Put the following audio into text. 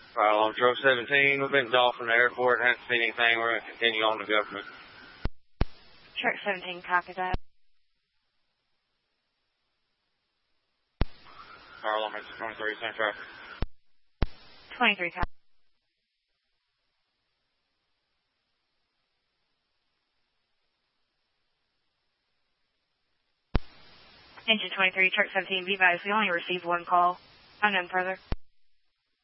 On truck 17, we've been off from the airport, haven't seen anything. We're going to continue on to Government. Truck 17, copy that. Carl, I'm at 23, same traffic. 23, copy. Engine 23, truck 17, be advised, we only received one call. Unknown further.